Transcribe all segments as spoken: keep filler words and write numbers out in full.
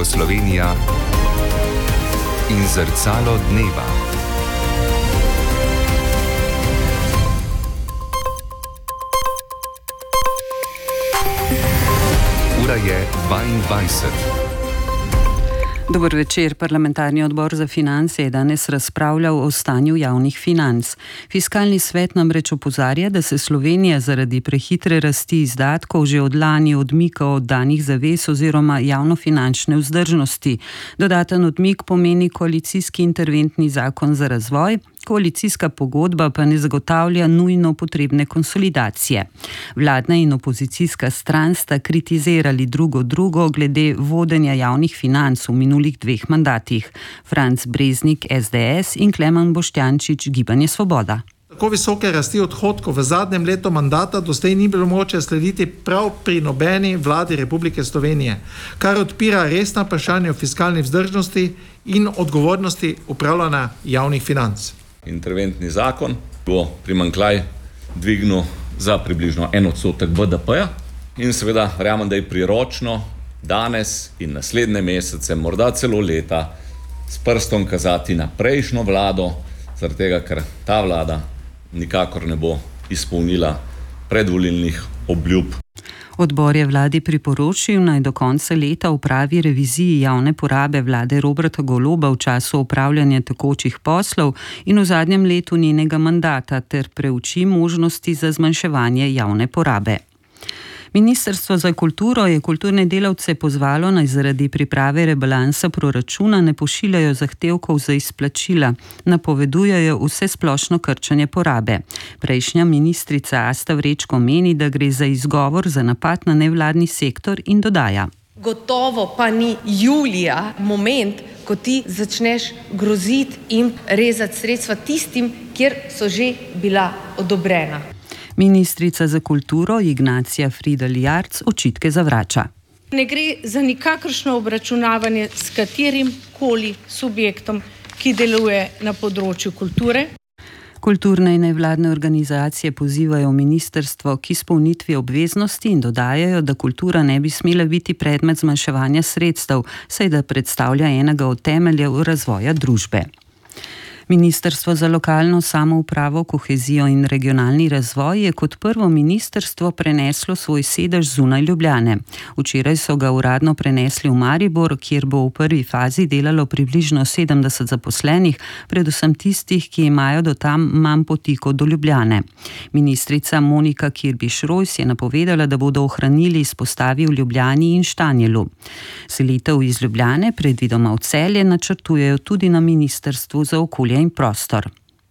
Radio Slovenija in Zrcalo dneva. Ura je dvaindvajset. Dober večer. Parlamentarni odbor za finance je danes razpravljal o stanju javnih financ. Fiskalni svet namreč opozarja, da se Slovenija zaradi prehitre rasti izdatkov že od lani odmika od danih zavez oziroma javnofinančne vzdržnosti. Dodaten odmik pomeni koalicijski interventni zakon za razvoj, koalicijska pogodba pa ne zagotavlja nujno potrebne konsolidacije. Vladna in opozicijska stran sta kritizirali drugo drugo glede vodenja javnih financ v minulih dveh mandatih. Franc Breznik, S D S, in Klemen Boštjančič, Gibanje Svoboda. Tako visoke rasti odhodkov v zadnjem letu mandata doslej ni bilo mogoče slediti prav pri nobeni vladi Republike Slovenije, kar odpira resna vprašanja o fiskalni vzdržnosti in odgovornosti upravljanja javnih financ. Interventni zakon bo primanjkljaj dvignil za približno en odstotek B D P-ja in seveda verjamem, da je priročno danes in naslednje mesece, morda celo leta, s prstom kazati na prejšnjo vlado, zaradi tega, ker ta vlada nikakor ne bo izpolnila predvolilnih obljub. Odbor je vladi priporočil, naj do konca leta opravi reviziji javne porabe vlade Roberta Goloba v času upravljanja tekočih poslov in v zadnjem letu njenega mandata ter preuči možnosti za zmanjševanje javne porabe. Ministrstvo za kulturo je kulturne delavce pozvalo, naj zaradi priprave rebalansa proračuna ne pošiljajo zahtevkov za izplačila, napovedujejo vsesplošno krčanje porabe. Prejšnja ministrica Asta Vrečko meni, da gre za izgovor za napad na nevladni sektor in dodaja: Gotovo pa ni julija moment, ko ti začneš groziti in rezati sredstva tistim, kjer so že bila odobrena. Ministrica za kulturo Ignacija Fridl Jarc očitke zavrača. Ne gre za nikakršno obračunavanje s katerim koli subjektom, ki deluje na področju kulture. Kulturne in nevladne organizacije pozivajo ministrstvo k izpolnitvi obveznosti in dodajajo, da kultura ne bi smela biti predmet zmanjševanja sredstev, saj da predstavlja enega od temeljev razvoja družbe. Ministrstvo za lokalno samoupravo, kohezijo in regionalni razvoj je kot prvo ministrstvo preneslo svoj sedež zunaj Ljubljane. Včeraj so ga uradno prenesli v Maribor, kjer bo v prvi fazi delalo približno sedemdeset zaposlenih, predvsem tistih, ki imajo do tam manj poti kot do Ljubljane. Ministrica Monika Kirbiš-Rojs je napovedala, da bodo ohranili izpostavi v Ljubljani in Štanjelu. Selitev iz Ljubljane, predvidoma v Celje, načrtujejo tudi na Ministrstvu za okolje in prostor.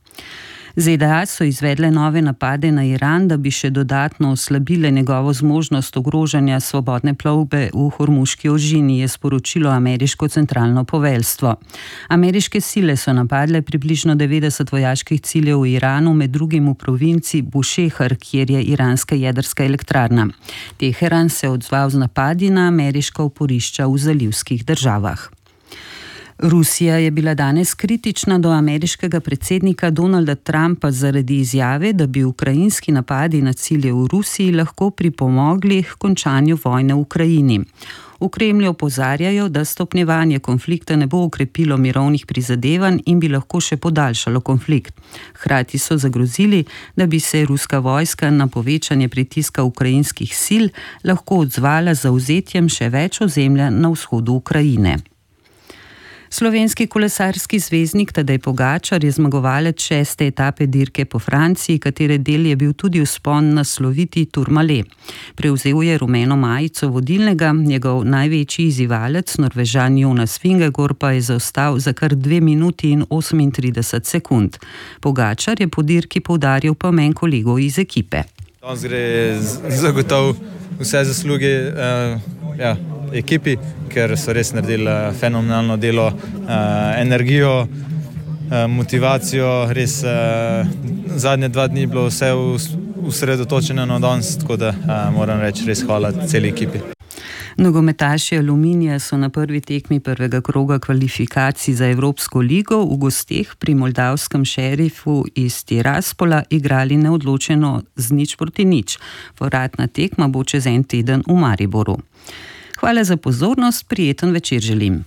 Z D A so izvedle nove napade na Iran, da bi še dodatno oslabile njegovo zmožnost ogrožanja svobodne plovbe v Hormuški ožini, je sporočilo ameriško centralno poveljstvo. Ameriške sile so napadle približno devetdeset vojaških ciljev v Iranu, med drugim v provinci Bušehar, kjer je iranska jedrska elektrarna. Teheran se je odzval z napadi na ameriška oporišča v zalivskih državah. Rusija je bila danes kritična do ameriškega predsednika Donalda Trumpa zaradi izjave, da bi ukrajinski napadi na cilje v Rusiji lahko pripomogli k končanju vojne v Ukrajini. V Kremlju opozarjajo, da stopnjevanje konflikta ne bo okrepilo mirovnih prizadevanj in bi lahko še podaljšalo konflikt. Hkrati so zagrozili, da bi se ruska vojska na povečanje pritiska ukrajinskih sil lahko odzvala z zavzetjem še več ozemlja na vzhodu Ukrajine. Slovenski kolesarski zvezdnik Tadej Pogačar je zmagovalec šeste etape dirke po Franciji, katere del je bil tudi vzpon na sloviti Tourmalet. Prevzel je rumeno majico vodilnega, njegov največji izzivalec, Norvežan Jonas Vingegaard, pa je zaostal za kar dve minuti in osemintrideset sekund. Pogačar je po dirki poudaril pomen kolegov iz ekipe. Danes gre zagotovo vse zasluge uh, ja, ekipi, ker so res naredili fenomenalno delo, uh, energijo, uh, motivacijo, res uh, zadnje dva dni bilo vse usredotočeno na danes, tako da uh, moram reči res hvala celi ekipi. Nogometaši Aluminija so na prvi tekmi prvega kroga kvalifikacij za Evropsko ligo v gosteh pri moldavskem Šerifu iz Tiraspola igrali neodločeno z nič proti nič. Povratna tekma bo čez en teden v Mariboru. Hvala za pozornost, prijeten večer želim.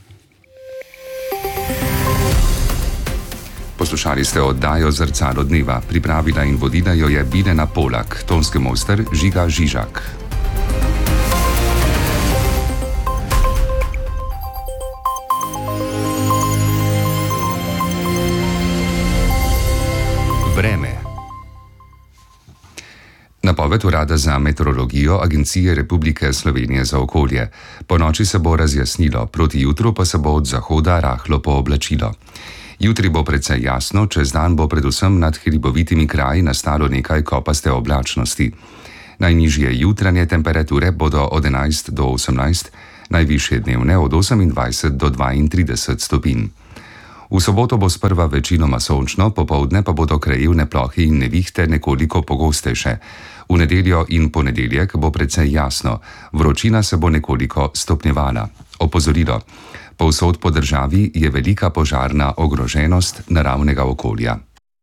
Poslušali ste oddajo Zrcalo dneva. Pripravila in vodila jo je Bilena Polak, tonski mojster Žiga Žižak. Vreme. Napoved Urada za meteorologijo Agencije Republike Slovenije za okolje. Po noči se bo razjasnilo, proti jutru pa se bo od zahoda rahlo pooblačilo. Jutri bo precej jasno, čez dan bo predvsem nad hribovitimi kraji nastalo nekaj kopaste oblačnosti. Najnižje jutranje temperature bodo od enajst do osemnajst, najvišje dnevne od osemindvajset do dvaintrideset stopinj. V soboto bo sprva večinoma sončno, popoldne pa bodo krajevne plohe in nevihte nekoliko pogostejše. V nedeljo in ponedeljek bo precej jasno, vročina se bo nekoliko stopnjevala. Opozorilo. Povsod po državi je velika požarna ogroženost naravnega okolja.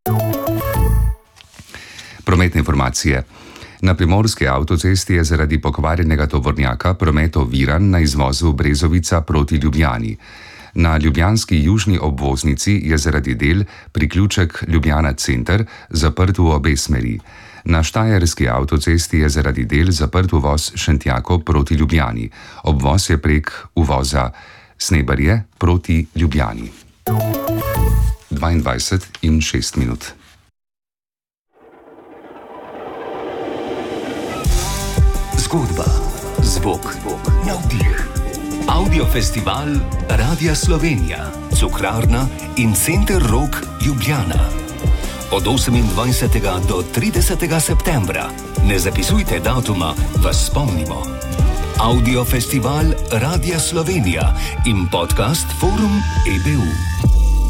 Prometne informacije. Na primorski avtocesti je zaradi pokvarjenega tovornjaka promet oviran na izvozu Brezovica proti Ljubljani. Na ljubljanski južni obvoznici je zaradi del priključek Ljubljana center zaprt v obe smeri. Na štajerski avtocesti je zaradi del zaprt uvoz Šentjako proti Ljubljani. Obvoz je prek uvoza Snebarje proti Ljubljani. dvaindvajset in šest minut. Zgodba, zvok, navdih. Audiofestival Radia Slovenija, Cukrarna in Center Rok Ljubljana. Od osemindvajsetega do tridesetega septembra. Ne zapisujte datuma, vas spomnimo. Audiofestival Radia Slovenija in podcast Forum E B U.